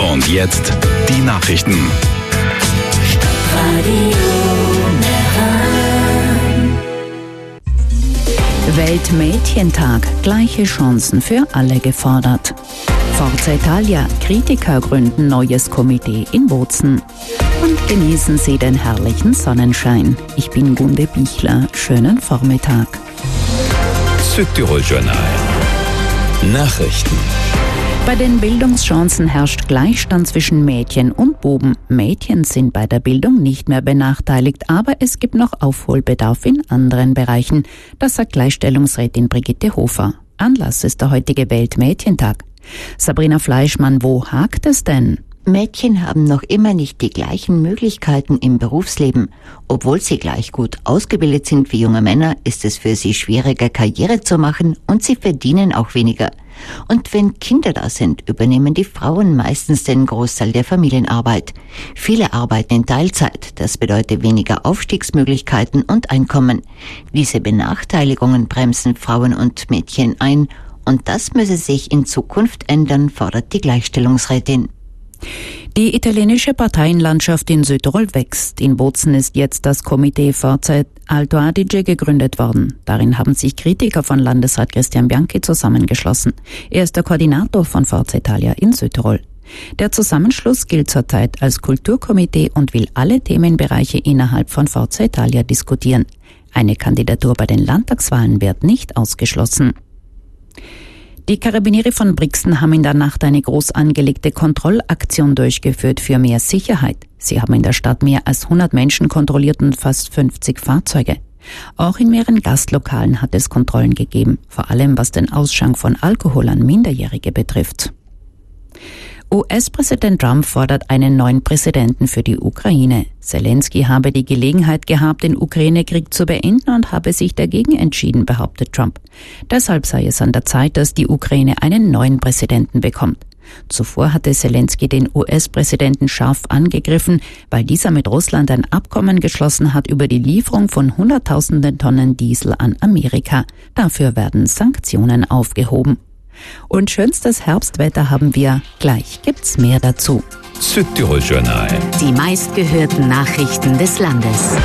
Und jetzt die Nachrichten. Weltmädchentag. Gleiche Chancen für alle gefordert. Forza Italia. Kritiker gründen neues Komitee in Bozen. Und genießen Sie den herrlichen Sonnenschein. Ich bin Gunde Bichler. Schönen Vormittag. Südtirol Journal. Nachrichten. Bei den Bildungschancen herrscht Gleichstand zwischen Mädchen und Buben. Mädchen sind bei der Bildung nicht mehr benachteiligt, aber es gibt noch Aufholbedarf in anderen Bereichen. Das sagt Gleichstellungsrätin Brigitte Hofer. Anlass ist der heutige Weltmädchentag. Sabrina Fleischmann, wo hakt es denn? Mädchen haben noch immer nicht die gleichen Möglichkeiten im Berufsleben. Obwohl sie gleich gut ausgebildet sind wie junge Männer, ist es für sie schwieriger, Karriere zu machen, und sie verdienen auch weniger. Und wenn Kinder da sind, übernehmen die Frauen meistens den Großteil der Familienarbeit. Viele arbeiten in Teilzeit, das bedeutet weniger Aufstiegsmöglichkeiten und Einkommen. Diese Benachteiligungen bremsen Frauen und Mädchen ein, und das müsse sich in Zukunft ändern, fordert die Gleichstellungsrätin. Die italienische Parteienlandschaft in Südtirol wächst. In Bozen ist jetzt das Komitee Forza Alto Adige gegründet worden. Darin haben sich Kritiker von Landesrat Christian Bianchi zusammengeschlossen. Er ist der Koordinator von Forza Italia in Südtirol. Der Zusammenschluss gilt zurzeit als Kulturkomitee und will alle Themenbereiche innerhalb von Forza Italia diskutieren. Eine Kandidatur bei den Landtagswahlen wird nicht ausgeschlossen. Die Karabinieri von Brixen haben in der Nacht eine groß angelegte Kontrollaktion durchgeführt für mehr Sicherheit. Sie haben in der Stadt mehr als 100 Menschen kontrolliert und fast 50 Fahrzeuge. Auch in mehreren Gastlokalen hat es Kontrollen gegeben, vor allem was den Ausschank von Alkohol an Minderjährige betrifft. US-Präsident Trump fordert einen neuen Präsidenten für die Ukraine. Zelensky habe die Gelegenheit gehabt, den Ukraine-Krieg zu beenden und habe sich dagegen entschieden, behauptet Trump. Deshalb sei es an der Zeit, dass die Ukraine einen neuen Präsidenten bekommt. Zuvor hatte Zelensky den US-Präsidenten scharf angegriffen, weil dieser mit Russland ein Abkommen geschlossen hat über die Lieferung von Hunderttausenden Tonnen Diesel an Amerika. Dafür werden Sanktionen aufgehoben. Und schönstes Herbstwetter haben wir. Gleich gibt's mehr dazu. Südtirol Journal. Die meistgehörten Nachrichten des Landes.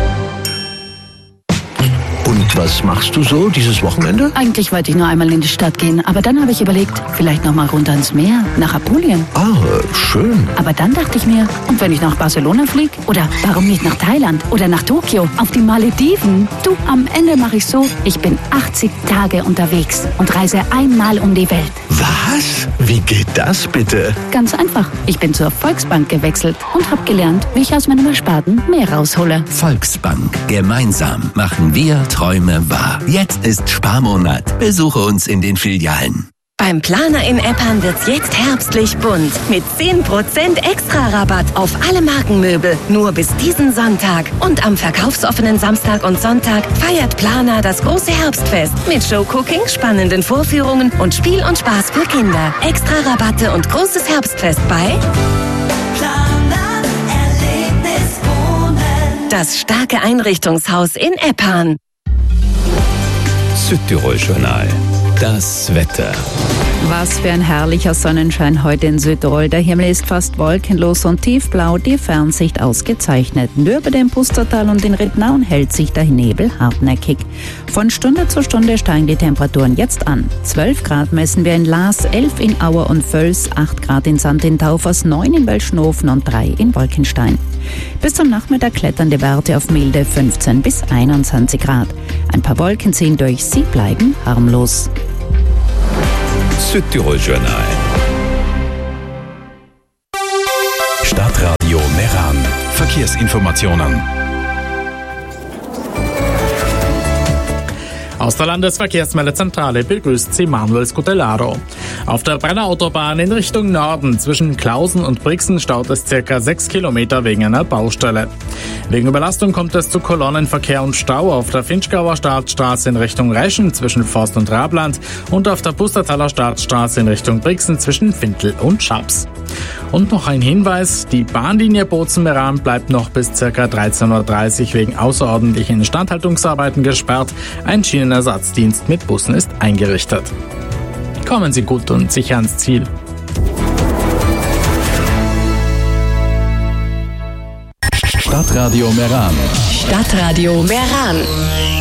Und was machst du so dieses Wochenende? Eigentlich wollte ich nur einmal in die Stadt gehen, aber dann habe ich überlegt, vielleicht noch mal runter ins Meer, nach Apulien. Ah, schön. Aber dann dachte ich mir, und wenn ich nach Barcelona fliege? Oder warum nicht nach Thailand oder nach Tokio, auf die Malediven? Du, am Ende mache ich so, ich bin 80 Tage unterwegs und reise einmal um die Welt. Was? Wie geht das bitte? Ganz einfach. Ich bin zur Volksbank gewechselt und habe gelernt, wie ich aus meinem Ersparten mehr raushole. Volksbank. Gemeinsam machen wir Träume wahr. Jetzt ist Sparmonat. Besuche uns in den Filialen. Beim Planer in Eppan wird's jetzt herbstlich bunt. Mit 10% Extra-Rabatt auf alle Markenmöbel. Nur bis diesen Sonntag. Und am verkaufsoffenen Samstag und Sonntag feiert Planer das große Herbstfest. Mit Showcooking, spannenden Vorführungen und Spiel und Spaß für Kinder. Extra-Rabatte und großes Herbstfest bei Planer Erlebnis Wohnen. Das starke Einrichtungshaus in Eppan. Südtirol Journal. Das Wetter. Was für ein herrlicher Sonnenschein heute in Südtirol. Der Himmel ist fast wolkenlos und tiefblau, die Fernsicht ausgezeichnet. Nur über dem Pustertal und den Rittnauen hält sich der Nebel hartnäckig. Von Stunde zu Stunde steigen die Temperaturen jetzt an. 12 Grad messen wir in Laas, 11 in Auer und Völs, 8 Grad in St. in Taufers, 9 in Welschnofen und 3 in Wolkenstein. Bis zum Nachmittag klettern die Werte auf milde 15 bis 21 Grad. Ein paar Wolken ziehen durch, sie bleiben harmlos. Südtirol Journal. Stadtradio Meran. Verkehrsinformationen. Aus der Landesverkehrsmeldezentrale begrüßt Sie Manuel Scutellaro. Auf der Brenner Autobahn in Richtung Norden zwischen Klausen und Brixen staut es ca. 6 Kilometer wegen einer Baustelle. Wegen Überlastung kommt es zu Kolonnenverkehr und Stau auf der Finchgauer Startstraße in Richtung Reschen zwischen Forst und Rabland und auf der Pustertaler Startstraße in Richtung Brixen zwischen Fintel und Schaps. Und noch ein Hinweis, die Bahnlinie Bozen-Meran bleibt noch bis ca. 13.30 Uhr wegen außerordentlichen Instandhaltungsarbeiten gesperrt. Ein Schienenersatzdienst mit Bussen ist eingerichtet. Kommen Sie gut und sicher ans Ziel. Stadtradio Meran. Stadtradio Meran.